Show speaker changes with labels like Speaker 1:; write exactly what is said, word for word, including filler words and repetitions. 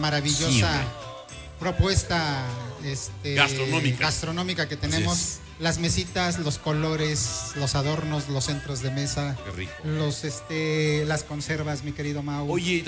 Speaker 1: maravillosa
Speaker 2: Sí,
Speaker 1: propuesta este,
Speaker 2: Gastronómica.
Speaker 1: gastronómica que tenemos.
Speaker 2: Así es.
Speaker 1: Las mesitas, los colores, los adornos, los centros de mesa,
Speaker 2: Qué rico.
Speaker 1: los este, las conservas, mi querido Mau.
Speaker 2: Oye,